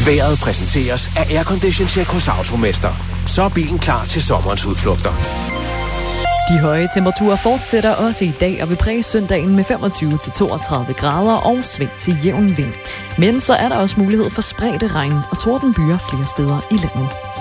Vejret præsenteres af Aircondition Check hos Automester. Så er bilen klar til sommerens udflugter. De høje temperaturer fortsætter også i dag og vil præge søndagen med 25-32 grader og sving til jævn vind. Men så er der også mulighed for spredte regn og tordenbyer flere steder i landet.